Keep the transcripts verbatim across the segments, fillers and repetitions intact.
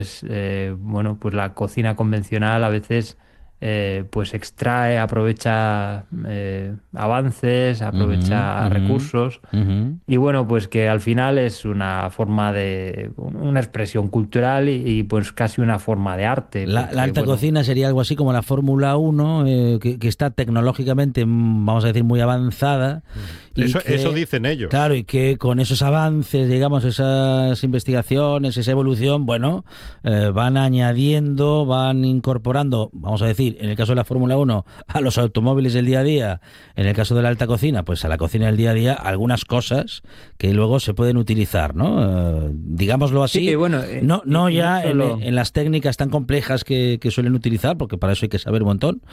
eh, bueno, pues la cocina convencional a veces eh, pues extrae, aprovecha eh, avances, Ujú, aprovecha ujú, recursos. ujú. Y bueno, pues que al final es una forma de, una expresión cultural y, y, pues casi una forma de arte, La, la porque alta bueno, cocina sería algo así como la Fórmula Uno, eh, que, que está tecnológicamente, mm, vamos a decir, muy avanzada Mm. y Eso, eso que, dicen ellos. claro, y que con esos avances, digamos, esas investigaciones, esa evolución, bueno, eh, van añadiendo, van incorporando, vamos a decir, en el caso de la Fórmula Uno, a los automóviles del día a día, en el caso de la alta cocina, pues a la cocina del día a día, algunas cosas que luego se pueden utilizar, ¿no? Eh, digámoslo sí, así, bueno, eh, no, y, no y no ya en, solo... en las técnicas tan complejas que, que suelen utilizar, porque para eso hay que saber un montón,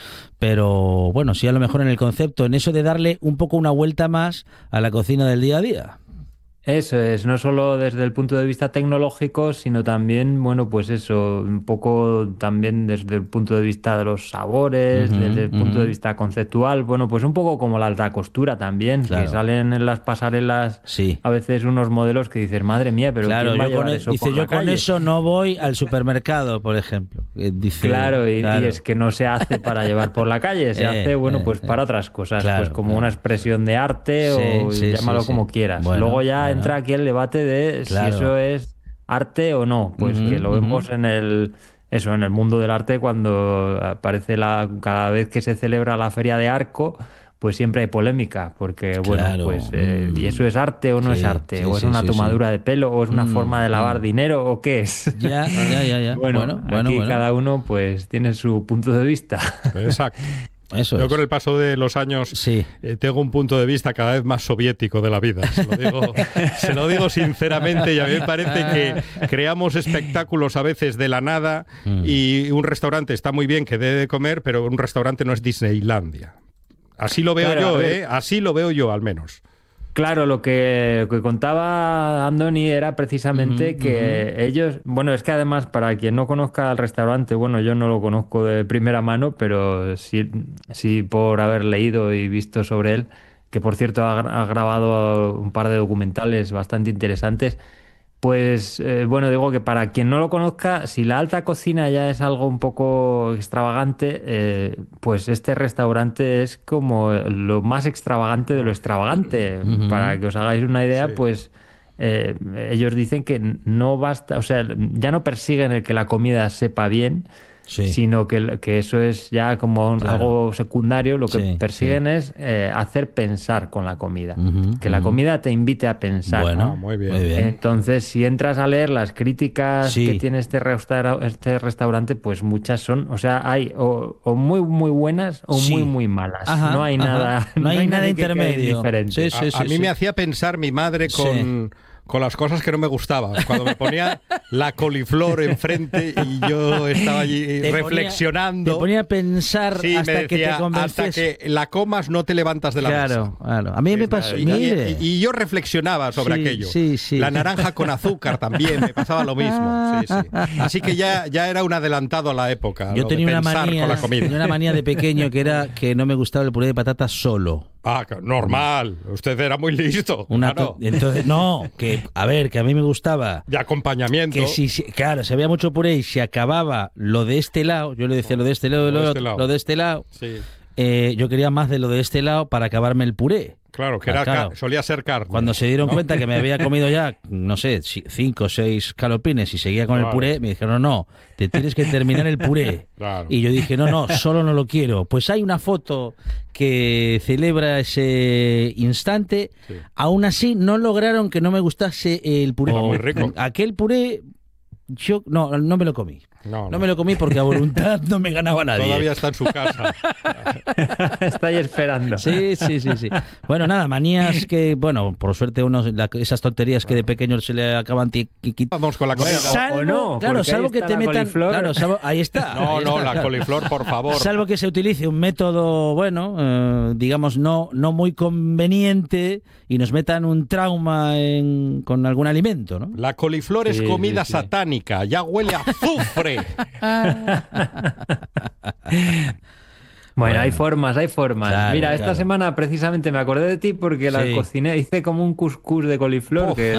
pero bueno, sí a lo mejor en el concepto, en eso de darle un poco una vuelta más a la cocina del día a día. Eso es, no solo desde el punto de vista tecnológico, sino también, bueno, pues eso, un poco también desde el punto de vista de los sabores, Ujú, desde el punto de ujú. vista conceptual, bueno, pues un poco como la alta costura también, que Claro, salen en las pasarelas sí. a veces unos modelos que dices, madre mía, pero Claro, ¿quién va a yo con llevar e- eso dice, por yo la con calle? eso no voy al supermercado, por ejemplo. Eh, Dice, Claro, y, y es claro, que no se hace para llevar por la calle, se hace, eh, bueno, eh, pues eh. para otras cosas, pues Claro, como una claro. expresión de arte Sí, o sí, sí, llámalo sí. como quieras. Luego Bueno, ya entra bueno, aquí el debate de si claro. eso es arte o no, pues Ujú, que lo ujú. vemos en el, eso, en el mundo del arte cuando aparece la, cada vez que se celebra la Feria de Arco, pues siempre hay polémica, porque bueno, pues, Claro. eh, ¿y eso Mm. es arte o no es Sí, arte? sí, ¿O es sí, una sí, sí. tomadura de pelo? ¿O es una forma Mm, de lavar mm. dinero? ¿O qué es? Ya, ya, ya, ya. Bueno, Bueno, bueno, aquí bueno. cada uno pues tiene su punto de vista. Exacto. Eso Yo con es. el paso de los años Sí. eh, tengo un punto de vista cada vez más soviético de la vida. Se lo digo, se lo digo sinceramente y a mí me parece que creamos espectáculos a veces de la nada Mm. y un restaurante está muy bien que dé de comer, pero un restaurante no es Disneylandia. Así lo veo Claro, a yo, ver, ¿eh? Así lo veo yo al menos. claro, lo que, lo que contaba Andoni era Ujú, precisamente ujú. que ellos, bueno, es que además para quien no conozca el restaurante, bueno, yo no lo conozco de primera mano, pero sí, sí por haber leído y visto sobre él, que por cierto ha, gra- ha grabado un par de documentales bastante interesantes. Pues eh, bueno, digo que para quien no lo conozca, si la alta cocina ya es algo un poco extravagante, eh, pues este restaurante es como lo más extravagante de lo extravagante. Ujú. Para que os hagáis una idea, Sí. pues eh, ellos dicen que no basta, o sea, ya no persiguen el que la comida sepa bien, Sí, sino que, que eso es ya como un- claro. algo secundario. Lo que Sí, sí. persiguen es eh, hacer pensar con la comida, Ujú, que la ujú. comida te invite a pensar. Ah, Bueno, muy muy bien. bien. Entonces, si entras a leer las críticas que Sí. tiene este, restaura- este restaurante, pues muchas son, o sea, hay o, o muy, muy buenas o muy, Sí. muy malas. No Ajá, hay ajá. nada, No no hay hay nada nadie que quede intermedio. Sí, indiferente. A, sí, a sí, mí me sí. hacía pensar mi madre Sí. con, con las cosas que no me gustaban. Cuando me ponía la coliflor enfrente y yo estaba allí Te ponía, te reflexionando. ponía a pensar Sí, me hasta que te decía, hasta convences. que la comas no te levantas de la mesa. Claro, claro. A mí me Es la- pasó, y, y- mire. y yo reflexionaba sobre Sí, aquello. sí, sí. La naranja con azúcar también, me pasaba lo mismo. Sí, sí. Así que ya, ya era un adelantado a la época, Yo lo de tenía una pensar con la manía, comida. tenía una manía de pequeño que era que no me gustaba el puré de patatas solo. Ah, normal. Usted era muy listo, Una to- claro. entonces, no, que a ver, que a mí me gustaba De acompañamiento. que si, si- claro, si había mucho puré y se acababa lo de este lado, yo le decía lo de este lado, Lo lo, de de este otro, lado. lo de este lado, Sí. eh, yo quería más de lo de este lado para acabarme el puré. Claro, que Ah, era ca- claro. solía ser carne, Cuando se dieron ¿no? cuenta que me había comido ya, no sé, si- cinco o seis calopines y seguía con el Claro, puré, me dijeron, no, te tienes que terminar el puré. claro. Y yo dije, no, no, solo no lo quiero. Pues hay una foto que celebra ese instante. Sí. Aún así, no lograron que no me gustase el puré. Estaba muy rico. Aquel puré, yo no, no me lo comí. No, No no. me lo comí porque a voluntad no me ganaba nadie. Todavía está en su casa. Está ahí esperando. Sí, sí, sí, sí. Bueno, nada, manías que, bueno, por suerte uno, la- esas tonterías que de pequeño se le acaban ti- qui- qui- Vamos con la comida. Bueno, Salvo, o no, claro, porque ahí salvo que está te la metan, coliflor. claro, salvo- ahí está. No, ahí no, está, la claro. coliflor, por favor. Salvo que se utilice un método, bueno, eh, digamos, no, no muy conveniente y nos metan un trauma en- con algún alimento, ¿no? La coliflor es Sí, comida sí, sí. satánica, ya huele a azufre. Bueno, hay Bueno, formas, hay formas. claro, Mira, esta claro. semana precisamente me acordé de ti porque la Sí. cociné, hice como un cuscús de coliflor Uf. que